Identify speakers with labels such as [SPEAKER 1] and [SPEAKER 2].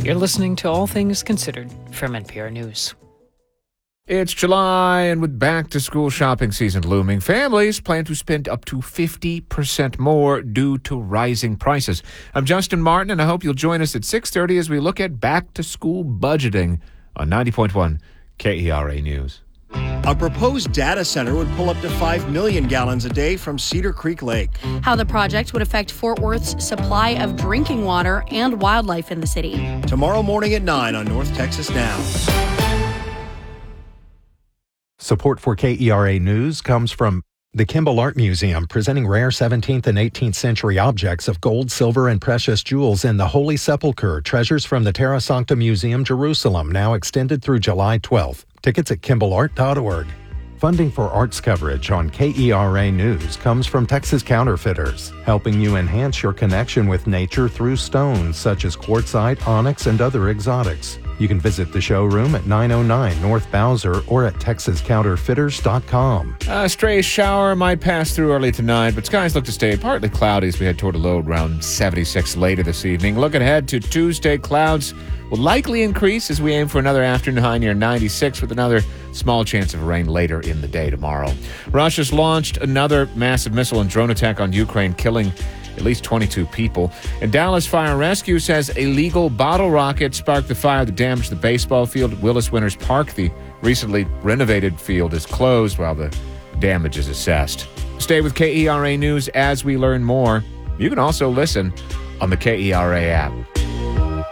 [SPEAKER 1] You're listening to All Things Considered from NPR News.
[SPEAKER 2] It's July, and with back-to-school shopping season looming, families plan to spend up to 50% more due to rising prices. I'm Justin Martin, and I hope you'll join us at 6:30 as we look at back-to-school budgeting on 90.1 KERA News.
[SPEAKER 3] A proposed data center would pull up to 5 million gallons a day from Cedar Creek Lake.
[SPEAKER 4] How the project would affect Fort Worth's supply of drinking water and wildlife in the city.
[SPEAKER 3] Tomorrow morning at 9 on North Texas Now.
[SPEAKER 5] Support for KERA News comes from the Kimball Art Museum, presenting rare 17th and 18th century objects of gold, silver, and precious jewels in the Holy Sepulchre, treasures from the Terra Sancta Museum, Jerusalem, now extended through July 12th. Tickets at KimballArt.org. Funding for arts coverage on KERA News comes from Texas Counterfeiters, helping you enhance your connection with nature through stones such as quartzite, onyx, and other exotics. You can visit the showroom at 909 North Bowser or at TexasCounterfeiters.com.
[SPEAKER 2] A stray shower might pass through early tonight, but skies look to stay partly cloudy as we head toward a low around 76 later this evening. Looking ahead to Tuesday, clouds will likely increase as we aim for another afternoon high near 96 with another small chance of rain later in the day tomorrow. Russia's launched another massive missile and drone attack on Ukraine, killing at least 22 people. And Dallas Fire and Rescue says a lethal bottle rocket sparked the fire that damaged the baseball field at Willis Winters Park. The recently renovated field is closed while the damage is assessed. Stay with KERA News as we learn more. You can also listen on the KERA app.